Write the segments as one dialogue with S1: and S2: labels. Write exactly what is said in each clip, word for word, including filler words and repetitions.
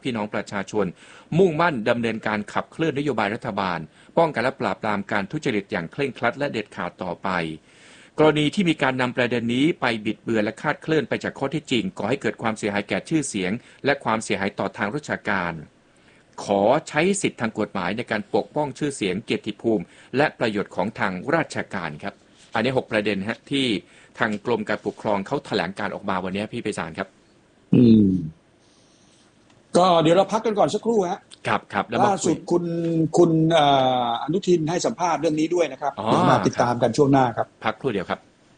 S1: พี่น้องประชาชนมุ่งมั่นดำเนินการขับเคลื่อนนโยบายรัฐบาลป้องกันและปราบปรามการทุจริตอย่างเคร่งครัดและเด็ดขาดต่อไปกรณีที่มีการนำประเด็นนี้ไปบิดเบือนและคลาดเคลื่อนไปจากข้อเท็จจริงก่อให้เกิดความเสียหายแก่ชื่อเสียงและความเสียหายต่อทางราชการขอใช้สิทธิทางกฎหมายในการปกป้องชื่อเสียงเกียรติภูมิและประโยชน์ของทางราชการครับอันนี้หกประเด็นฮะที่ทางกรมการปกครองเขาแถลงการออกมาวันนี้พี่ไพศาลครับ
S2: อืมก็เดี๋ยวเราพักกันก่อนสักครู่ฮะ
S1: ครับครับ
S2: ล่าสุดคุณคุณอนุทินให้สัมภาษณ์เรื่องนี้ด้วยนะครับเดี๋ยวมาติดตามกันช่วงหน้าครับ
S1: พักครู่เดียวครับ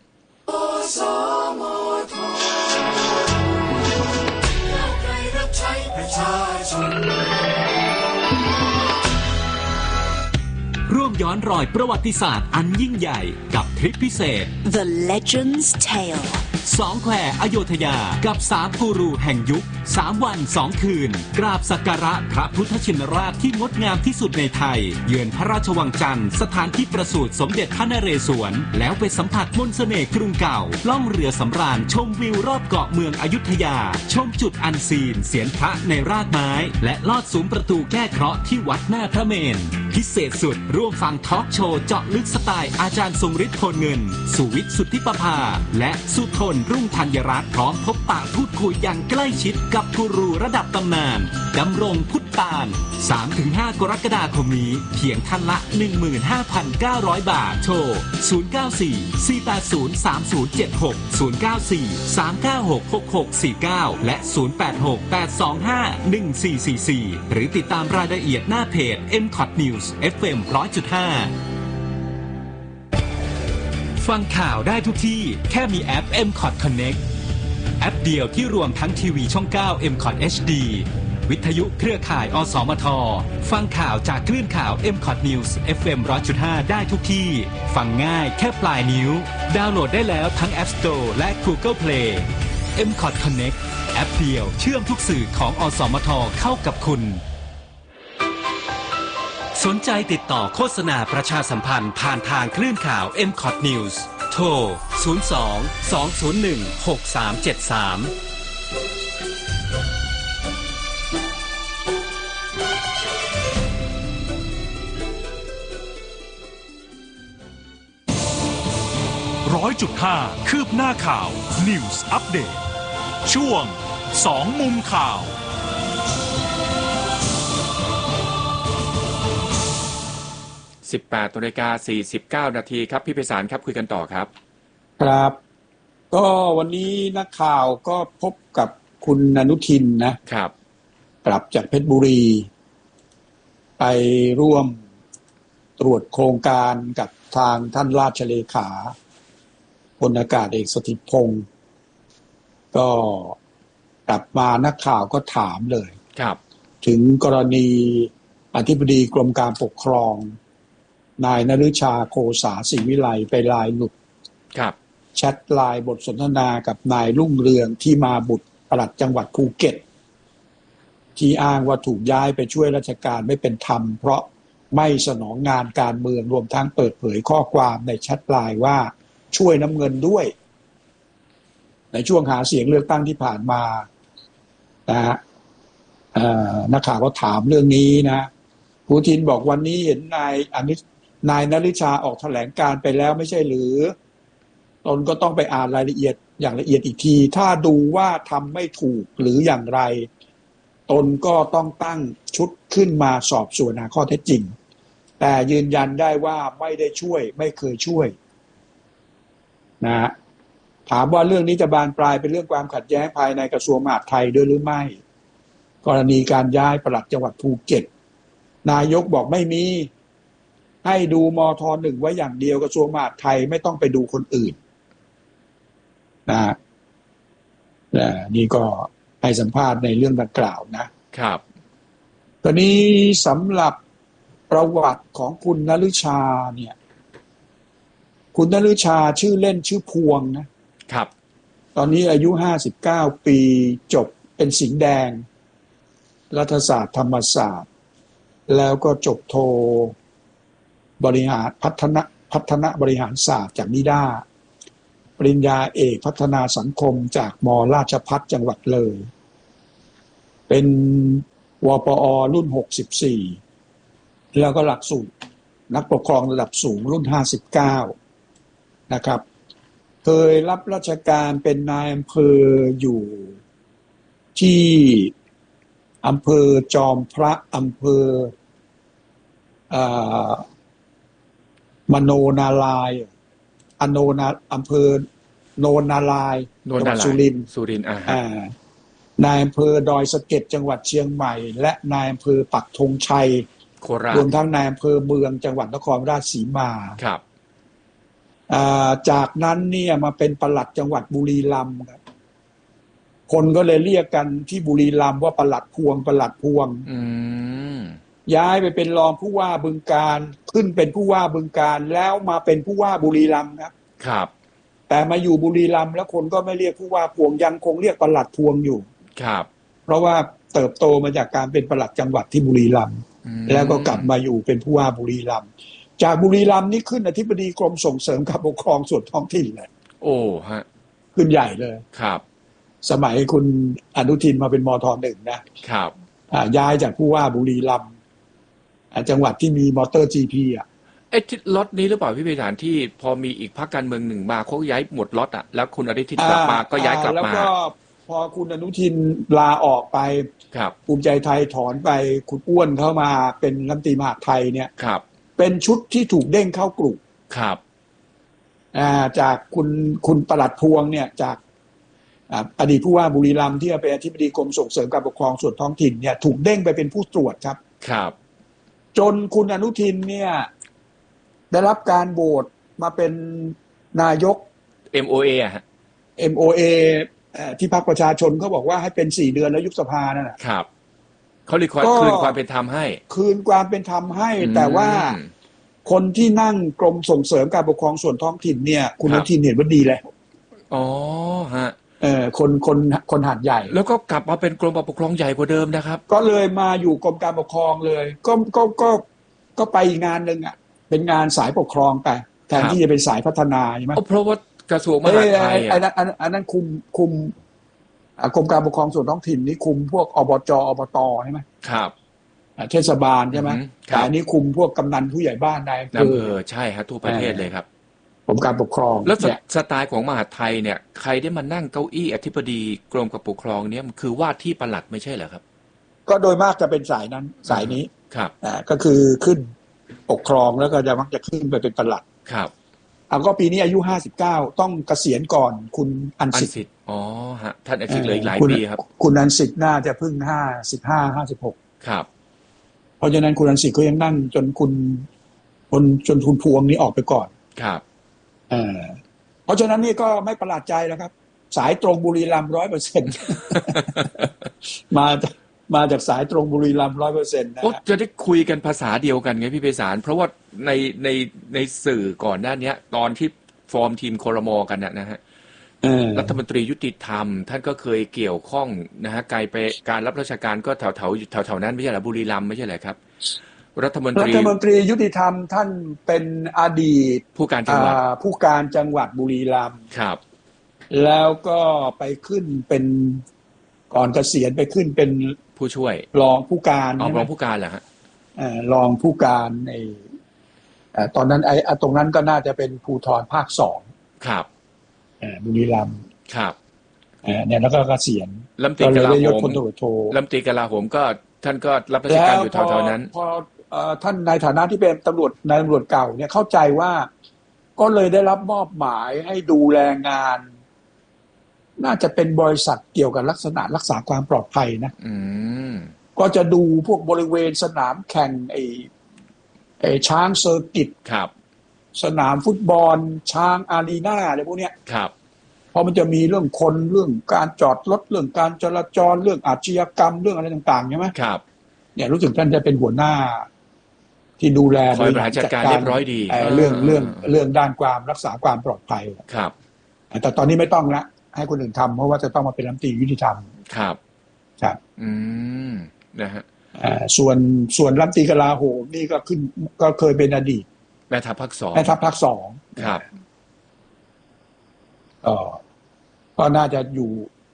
S3: ร่วมย้อนรอยประวัติศาสตร์อันยิ่งใหญ่กับทริปพิเศษ
S4: The Legend's Tale
S3: สองแควอโยธยากับสามกูรูแห่งยุคสามวันสองคืนกราบสักการะพระพุทธชินราชที่งดงามที่สุดในไทยเยือนพระราชวังจันทร์สถานที่ประสูติสมเด็จพระนเรศวรแล้วไปสัมผัสมนต์เสน่ห์กรุงเก่าล่องเรือสำราญชมวิวรอบเกาะเมืองอยุธยาชมจุดอันซีนเสียนพระในรากไม้และลอดซุ้มประตูแก้เคราะห์ที่วัดหน้าพระเมรุพิเศษสุดร่วมฟังทอล์กโชว์เจาะลึกสไตล์อาจารย์ทรงฤทธิ์โพลเงินสุวิทย์สุทธิประภาและสุทนรุ่งธัญรัตน์พร้อมพบปะพูดคุยอย่างใกล้ชิดกับกูรูระดับตำนานดำรงพุทธปาน สามถึงห้า กรกฎาคมนี้เพียงท่านละ หนึ่งหมื่นห้าพันเก้าร้อย บาทโทรศูนย์ เก้า สี่ สี่ แปด ศูนย์ สาม ศูนย์ เจ็ด หก ศูนย์ เก้า สี่ สาม เก้า หก หก หก สี่ เก้าและศูนย์ แปด หก แปด สอง ห้า หนึ่ง สี่ สี่ สี่หรือติดตามรายละเอียดหน้าเพจ เอ็ม คอท News เอฟ เอ็ม หนึ่งร้อยจุดห้าฟังข่าวได้ทุกที่แค่มีแอป เอ็ม คอท Connect แอปเดียวที่รวมทั้งทีวีช่อง เก้า เอ็ม คอท เอช ดี วิทยุเครือข่ายอสมทฟังข่าวจากคลื่นข่าว เอ็ม คอท News เอฟ เอ็ม หนึ่งร้อยจุดห้า ได้ทุกที่ฟังง่ายแค่ปลายนิ้วดาวน์โหลดได้แล้วทั้ง App Store และ Google Play เอ็ม คอท Connect แอปเดียวเชื่อมทุกสื่อของอสมทเข้ากับคุณสนใจติดต่อโฆษณาประชาสัมพันธ์ผ่านทางคลื่นข่าว เอ็ม คอท News โทร ศูนย์ สอง สอง ศูนย์ หนึ่ง หก สาม เจ็ด สาม
S5: ร้อยจุดห้าคืบหน้าข่าว News Update ช่วงสองมุมข่าว
S1: สิบแปดนาฬิกาสี่สิบเก้านาทีครับพี่ไพศาลครับคุยกันต่อครับ
S2: ครับก็วันนี้นักข่าวก็พบกับคุณอนุทินนะครับกลับจากเพชรบุรีไปร่วมตรวจโครงการกับทางท่านราชเลขาพลอากาศเอกสถิตพงศ์ก็กลับมานักข่าวก็ถามเลย
S1: ครับ
S2: ถึงกรณีอธิบดีกรมการปกครองนายนฤชาโคสาศรีวิไลไปไลน์หลุด
S1: ครับ
S2: แชทไลน์บทสนทนากับนายรุ่งเรืองที่มาบุตรปลัดจังหวัดภูเก็ตที่อ้างว่าถูกย้ายไปช่วยราชการไม่เป็นธรรมเพราะไม่สนองงานการเมืองรวมทั้งเปิดเผยข้อความในแชทไลน์ว่าช่วยน้ำเงินด้วยในช่วงหาเสียงเลือกตั้งที่ผ่านมานะฮะนักข่าวก็ถามเรื่องนี้นะภูทินบอกวันนี้เห็นนายอนุนายนฤชาออกแถลงการไปแล้วไม่ใช่หรือตนก็ต้องไปอ่านรายละเอียดอย่างละเอียดอีกทีถ้าดูว่าทำไม่ถูกหรืออย่างไรตนก็ต้องตั้งชุดขึ้นมาสอบสวนหาข้อเท็จจริงแต่ยืนยันได้ว่าไม่ได้ช่วยไม่เคยช่วยนะถามว่าเรื่องนี้จะบานปลายเป็นเรื่องความขัดแย้งภายในกระทรวงมหาดไทยด้วยหรือไม่กรณีการย้ายปลัดจังหวัดภูเก็ตนายกบอกไม่มีให้ดูมท.หนึ่งไว้อย่างเดียวกระทรวงมหาดไทยไม่ต้องไปดูคนอื่นนะนี่ก็ให้สัมภาษณ์ในเรื่องดังกล่าวนะครับตอนนี้สำหรับประวัติของคุณนฤชาเนี่ยคุณนฤชาชื่อเล่นชื่อพวงนะครับตอนนี้อายุห้าสิบเก้าปีจบเป็นสิงห์แดงรัฐศาสตร์ธรรมศาสตร์แล้วก็จบโทบริหารพัฒนาพัฒนาบริหารศาสตร์จากนิด้าปริญญาเอกพัฒนาสังคมจากม.ราชภัฏจังหวัดเลยเป็นวปอรุ่นหกสิบสี่แล้วก็หลักสูตรนักปกครองระดับสูงรุ่นห้าสิบเก้านะครับเคยรับราชการเป็นนายอำเภออยู่ที่อำเภอจอมพระอำเภอมโนนารายณ์อโนนาอำเภอโนนนารายณ์จังหวัดสุรินทร์
S1: สุรินทร์อ่
S2: านายอำเภอดอยสะเก็ดจังหวัดเชียงใหม่และนายอำเภอปักธงชัย
S1: โคราช
S2: รวมทั้งนายอำเภอเมืองจังหวัดนครราชสีมา
S1: ครับ
S2: จากนั้นเนี่ยมาเป็นปลัดจังหวัดบุรีรัมย์ครับคนก็เลยเรียกกันที่บุรีรัมย์ว่าปลัดพวงปลัดพวงย้ายไปเป็นรองผู้ว่าบึงกาฬขึ้นเป็นผู้ว่าบึงกาฬแล้วมาเป็นผู้ว่าบุรีรัมย์ครับ
S1: ครับ
S2: แต่มาอยู่บุรีรัมย์แล้วคนก็ไม่เรียกผู้ว่าพวงยังคงเรียกปลัดพวงอยู่
S1: ครับ
S2: เพราะว่าเติบโตมาจากการเป็นปลัดจังหวัดที่บุรีรัมย์แล้วก็กลับมาอยู่เป็นผู้ว่าบุรีรัมย์จากบุรีรัมย์นี่ขึ้นอธิบดีกรมส่งเสริมการปกครองส่วนท้องถิ่นเลย
S1: โอ้ฮะ
S2: ขึ้นใหญ่เลย
S1: ครับ
S2: สมัยคุณอนุทินมาเป็นมทหนึ่งนะครับย้ายจากผู้ว่าบุรีรัมย์จังหวัดที่มีมอเตอร์จีพีอ่ะ
S1: ไอ้ล็อตนี้หรือเปล่าพี่พิธานที่พอมีอีกพรรคการเมืองหนึ่งมาเขาย้ายหมดล็อตอ่ะแล้วคุณอนุทินกลับมาก็ย้ายกลับมา
S2: แล้วก็พอคุณอนุทินลาออกไป
S1: ครับ
S2: ภูมิใจไทยถอนไปคุณอ้วนเข้ามาเป็นรัฐมนตรีมหาดไทยเนี่ย
S1: ครับ
S2: เป็นชุดที่ถูกเด้งเข้ากลุ่ม
S1: ครับ
S2: อ่าจากคุณคุณปลัดพวงเนี่ยจากอดีตผู้ว่าบุรีรัมย์ที่เป็นอธิบดีกรมส่งเสริมการปกครองส่วนท้องถิ่นเนี่ยถูกเด้งไปเป็นผู้ตรวจครับ
S1: ครับ
S2: จนคุณอนุทินเนี่ยได้รับการโหวตมาเป็นนายก
S1: เอ็ม โอ เอ อ่ะฮะ
S2: เอ็ม โอ เอ ที่พรรคประชาชนเขาบอกว่าให้เป็นสี่เดือนแล้วยุบสภานั่นแหละ
S1: ครับเขาเลยคืนความเป็นธรรมให้
S2: คืนความเป็นธรรมให้แต่ว่าคนที่นั่งกรมส่งเสริมการปกครองส่วนท้องถิ่นเนี่ยคุณอนุทินเห็นว่าดีแล้ว
S1: อ๋อฮะ
S2: เออคนคนคนหาดใหญ่
S1: แล้วก็กลับมาเป็นกรมปกครองใหญ่กว่าเดิมนะครับ
S2: ก็เลยมาอยู่กรมการปกครองเลยก็ก็ก็ก็ไปงานนึงอ่ะเป็นงานสายปกครองไปแทนที่จะเป็นสายพัฒนาใช่ไหม
S1: เพราะว่ากระทรวงมหาดไทย
S2: อันนั้นอันนั้นคุมคุมกรมการปกครองส่วนท้องถิ่นนี่คุมพวกอบจอบตใช่ไหม
S1: ครับ
S2: เทศบาลใช่ไหมแต่อันนี้คุมพวกกำนันผู้ใหญ่บ้านนายอำเภอ
S1: ใช่ครับทั่วประเทศเลยครับ
S2: กรมการปกครอง
S1: แล้วสไตล์ของมหาดไทยเนี่ยใครได้มานั่งเก้าอี้อธิบดีกรมการปกครองเนี่ยมันคือว่าที่ปลัดไม่ใช่เหรอครับ
S2: ก็โดยมากจะเป็นสายนั้นสายนี้
S1: ครับ
S2: อ่าก็คือขึ้นปกครองแล้วก็จะมักจะขึ้นไปเป็นปลัด
S1: ครับ
S2: อ่าก็ปีนี้อายุห้าสิบเก้าต้องเกษียณก่อนคุณอันสิทธิ์
S1: อ๋อฮะท่านอันสิทธิ์เลยหลายปีครับ
S2: คุณอันสิทธิ์น่าจะเพิ่งห้าสิบห้าห้าสิบหก
S1: ครับ
S2: เพราะฉะนั้นคุณอันสิทธิ์ก็ยังนั่งจนคุณคนจนคุณพวงนี้ออกไปก่อน
S1: ครับ
S2: เออเพราะฉะนั้นนี่ก็ไม่ประหลาดใจแล้วครับสายตรงบุรีรัมย์ร้อยเปอร์เซ็นต์มามาจากสายตรงบุรีรัมย์ร้อยเปอร์เซ็นต์นะ
S1: จะได้คุยกันภาษาเดียวกันไงพี่ไพศาลเพราะว่าในในในสื่อก่อนหน้านี้ตอนที่ฟอร์มทีมครม.กันนะฮะรัฐมนตรียุติธรรมท่านก็เคยเกี่ยวข้องนะฮะไกลไปการรับราชการก็แถวแถวแถวแถวนั้นไม่ใช่เหรอบุรีรัมย์ไม่ใช่เหรอครับรัฐมนตรี
S2: รัฐมนตรียุติธรรมท่านเป็นอดีต
S1: ผู้การจังหวัด
S2: ผู้การจังหวัดบุรีรัมย์
S1: ครับ
S2: แล้วก็ไปขึ้นเป็นก่อนเกษียณไปขึ้นเป็น
S1: ผู้ช่วย
S2: รองผู้การ
S1: รองผู้การเหรอฮะ
S2: รองผู้การในตอนนั้นไอ้ตรงนั้นก็น่าจะเป็นภูธรภาคสอง
S1: ครับ
S2: บุรีรัมย์
S1: ครับ
S2: เนี่ยแล้วก็เกษียณ
S1: รัฐมนตรีกลาโหมรัฐมนตรีกลาโหมก็ท่านก็รับราชการอยู่แถวๆนั้น
S2: พอท่านในฐานะที่เป็นตำรวจนายตำรวจเก่าเนี่ยเข้าใจว่าก็เลยได้รับมอบหมายให้ดูแลงานน่าจะเป็นบริษัทเกี่ยวกับลักษณะรักษาความปลอดภัยนะก็จะดูพวกบริเวณสนามแข่งไอ้ไอ้ช้างเซอร์กิต
S1: ครับ
S2: สนามฟุตบอลช้างอารีนาอะไรพวกเนี้ย
S1: ครับ
S2: เพราะมันจะมีเรื่องคนเรื่องการจอดรถเรื่องการจราจรเรื่องอาชญากรรมเรื่องอะไรต่างๆใช่ไหม
S1: ครับ
S2: เนี่ยรู้สึกท่านจะเป็นหัวหน้าที่ดูแล
S1: คอยบริหารจัดการเรียบร้อยดี
S2: เรื่องเรื่องเรื่องด้านความรักษาความปลอดภัย
S1: ครับ
S2: แต่ตอนนี้ไม่ต้องละให้คนอื่นทำเพราะว่าจะต้องมาเป็นรัฐมนตรียุติธรรม
S1: ครับ
S2: ครับ
S1: อืมนะฮะ
S2: อ่าส่วนส่วนรัฐมนตรีกลาโหมนี่ก็ขึ้นก็เคยเป็นอดีต
S1: แม่ทัพภาคสอง
S2: แม่ทัพภาคสอง
S1: ครับ
S2: เอ่อก็น่าจะอยู่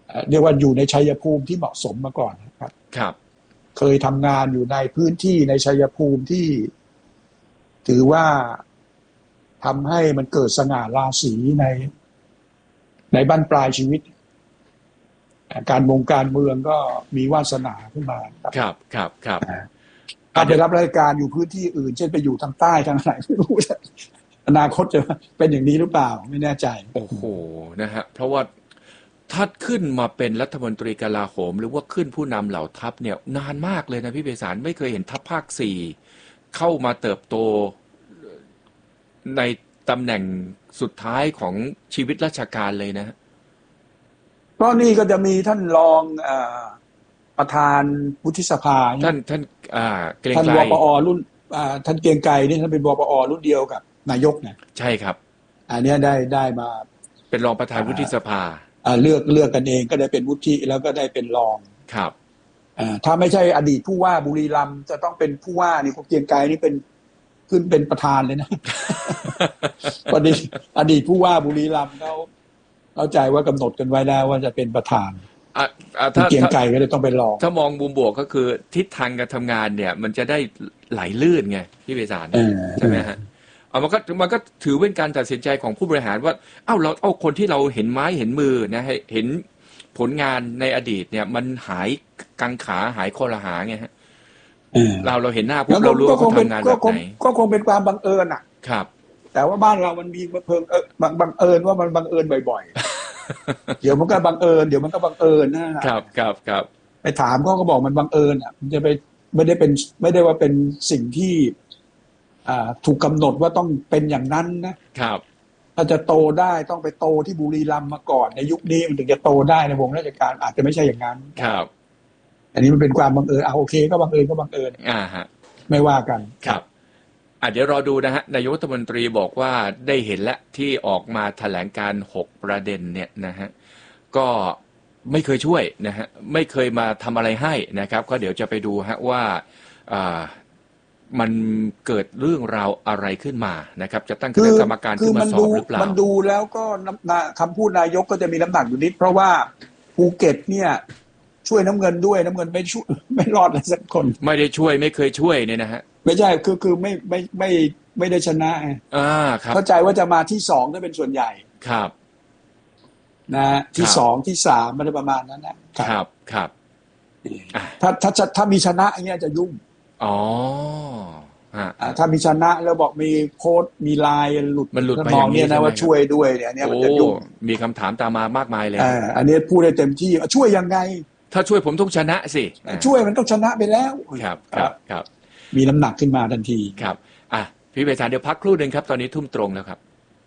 S2: เอ่อเรียกว่าอยู่ในชัยภูมิที่เหมาะสมมาก่อนครับ
S1: ครับ
S2: เคยทำงานอยู่ในพื้นที่ในชัยภูมิที่ถือว่าทำให้มันเกิดสง่าราศีในในบั้นปลายชีวิตการวงการเมืองก็มีวาสนาขึ้นมา
S1: ครับครับครับ
S2: ถ้าไปรับราชการอยู่พื้นที่อื่นเช่นไปอยู่ทางใต้ทางไหนไม่รู้อนาคตจะเป็นอย่างนี้หรือเปล่าไม่แน่ใจ
S1: โอ้โหนะฮะเพราะว่าถ้าขึ้นมาเป็นรัฐมนตรีกลาโหมหรือว่าขึ้นผู้นำเหล่าทัพเนี่ยนานมากเลยนะพี่ไพศาลไม่เคยเห็นทัพภาคสี่เข้ามาเติบโตในตำแหน่งสุดท้ายของชีวิตราชการเลยนะ
S2: ก็นี่ก็จะมีท่านรองอ่าประธานวุฒิสภา
S1: ท่านท่านอ่าเกรียง
S2: ไกรท่านวปอรุ่นอ่าท่านเกรียงไกรนี่ท่านเป็นวปอรุ่นเดียวกับนายกเนี่ย
S1: ใช่ครับ
S2: อันนี้ได้ได้มา
S1: เป็นรองประธานวุฒิสภา
S2: อ่าเลือกเลือกกันเองก็ได้เป็นวุฒิแล้วก็ได้เป็นรอง
S1: ครับ
S2: อ่าถ้าไม่ใช่อดีตผู้ว่าบุรีรัมย์จะต้องเป็นผู้ว่านี่เกรียงไกรนี่เป็นขึ้นเป็นประธานเลยนะอดีตอดีตผู้ว่าบุรีรัมย์เขาเข้าใจว่ากำหนดกันไว้แล้วว่าจะเป็นประธาน
S1: อ่ะถ้า
S2: เกียงไก่ก็เลยต้องเป็นรอง
S1: ถ้ามองมุมบวกก็คือทิศทางการทำงานเนี่ยมันจะได้ไหลลื่นไงพี่ไพศาลใช่ไหมฮะเอามันก็มันก็ถือเป็นการตัดสินใจของผู้บริหารว่าเอ้าเราเอาคนที่เราเห็นไม้เห็นมือนะเห็นผลงานในอดีตเนี่ยมันหายกังขาหายคอรหาไงฮะเราเราเห็นหน้าพวกเรารู้ว่าเขาทำงานแบบไหน
S2: ก็คงเป็นความบังเอิญอ่ะ
S1: ครับ
S2: แต่ว่าบ้านเรามันมีเพิ่งเออบังเอิญว่ามันบังเอิญบ่อยๆเดี๋ยวมันก็บังเอิญเดี๋ยวมันก็บังเอิญ
S1: นะครับครับครับ
S2: ไปถามเขาก็บอกมันบังเอิญอ่ะมันจะไปไม่ได้เป็นไม่ได้ว่าเป็นสิ่งที่อ่าถูกกำหนดว่าต้องเป็นอย่างนั้นนะครับถ้าจะโตได้ต้องไปโตที่บุรีรัมย์มาก่อนในยุคนี้มันถึงจะโตได้ในวงราชการอาจจะไม่ใช่อย่างนั้น
S1: ครับ
S2: อันนี้มันเป็นความบังเอิญอ่ะโอเคก็บังเอิญก็บังเอิญ
S1: อ่าฮะ
S2: ไม่ว่ากัน
S1: ครับอ่ะเดี๋ยวรอดูนะฮะนายกรัฐมนตรีบอกว่าได้เห็นแล้วที่ออกมาแถลงการหกประเด็นเนี่ยนะฮะก็ไม่เคยช่วยนะฮะไม่เคยมาทำอะไรให้นะครับก็เดี๋ยวจะไปดูฮะว่าอ่ามันเกิดเรื่องราวอะไรขึ้นมานะครับจะตั้งคณะกรรมการขึ้นมาสอบหรือเปล่า
S2: มันดูแล้วก็คำพูดนายกก็จะมีน้ำหนักอยู่นิดเพราะว่าภูเก็ตเนี่ยช่วยน้ำเงินด้วยน้ำเงินไม่ช่วยไม่รอดเลยสักคน
S1: ไม่ได้ช่วยไม่เคยช่วยเนี่ยนะฮะ
S2: ไม่ใช่คือคือไม่ไม่ไม่ไม่ได้ชนะ
S1: อ่าครับ
S2: เข้าใจว่าจะมาที่สองถ้าเป็นส่วนใหญ่
S1: ครับ
S2: นะที่สองที่สามมันประมาณนั้น
S1: นะครับครับ
S2: ถ้าถ้าถ้ามีชนะอย่างเงี้ยจะยุ่ง
S1: อ๋อ
S2: ถ้ามีชนะแล้วบอกมีโค้ดมีลายหลุด
S1: มันหลุดไป
S2: อย่างนี้นะว่าช่วยด้วยเนี่ยเนี่ยมันจะยุ่ง
S1: มีคำถามตามมามากมายเลย
S2: อันนี้พูดได้เต็มที่ช่วยยังไง
S1: ถ้าช่วยผมต้องชนะสิ
S2: ช่วยมันต้องชนะไปแล้ว
S1: ครับครับครับ
S2: มีน้ำหนักขึ้นมาทันที
S1: ครับอ่ะพี่ไพศาลเดี๋ยวพักครู่หนึ่งครับตอนนี้ทุ่มตรงแล้วครับ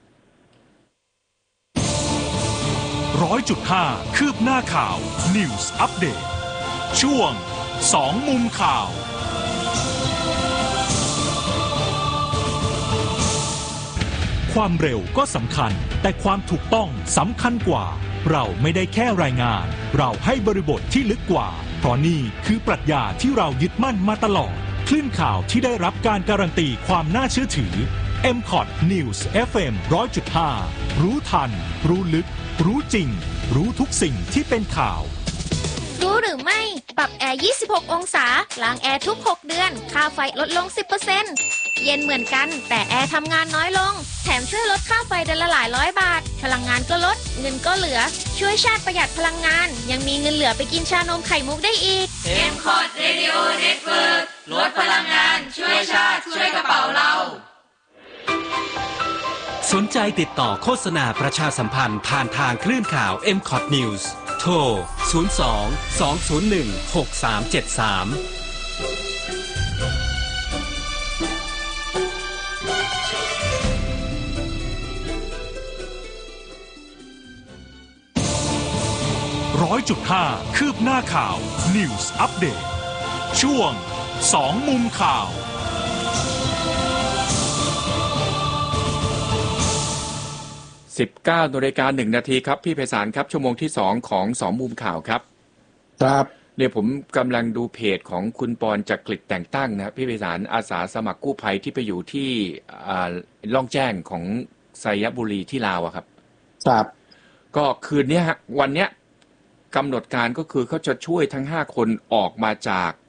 S5: ร้อยจุดห้าคืบหน้าข่าว News Update ช่วงสองมุมข่าวความเร็วก็สำคัญแต่ความถูกต้องสำคัญกว่าเราไม่ได้แค่รายงานเราให้บริบทที่ลึกกว่าเพราะนี่คือปรัชญาที่เรายึดมั่นมาตลอดคลื่นข่าวที่ได้รับการการันตีความน่าเชื่อถือ เอ็ม คอท News เอฟ เอ็ม หนึ่งร้อยจุดห้า รู้ทันรู้ลึกรู้จริงรู้ทุกสิ่งที่เป็นข่าว
S6: รู้หรือไม่ปรับแอร์ยี่สิบหกองศาล้างแอร์ทุกหกเดือนค่าไฟลดลง สิบเปอร์เซ็นต์ เย็นเหมือนกันแต่แอร์ทำงานน้อยลงแถมช่วยลดค่าไฟเดือนละหลายร้อยบาทพลังงานก็ลดเงินก็เหลือช่วยชาติประหยัดพลังงานยังมีเงินเหลือไปกินชานมไข่มุกได้อีก
S7: เอ็ม คอท Radio Network ลดพลังงานช่วยชาติช่วยกระเป๋าเรา
S3: สนใจติดต่อโฆษณาประชาสัมพันธ์ผ่านทางคลื่นข่าว เอ็ม คอท News โทร ศูนย์ สอง สอง ศูนย์ หนึ่ง หก สาม เจ็ด สาม
S5: ร้อยจุดห้าคืบหน้าข่าว News Update ช่วงสองมุมข่าว
S1: สิบเก้านาฬิกาหนึ่งนาทีครับพี่ไพศาลครับชั่วโมงที่สองของสองมุมข่าวครับ
S2: ครับ
S1: เนี่ยผมกำลังดูเพจของคุณปอนจักริดแต่งตั้งนะพี่ไพศาลอาสาสมัครกู้ภัยที่ไปอยู่ที่ล่องแจ้งของไซยบุรีที่ลาวครับ
S2: ครับ
S1: ก็คืนนี้ฮะวันเนี้ยกำหนดการก็คือเขาจะช่วยทั้งห้าคนออกมาจาก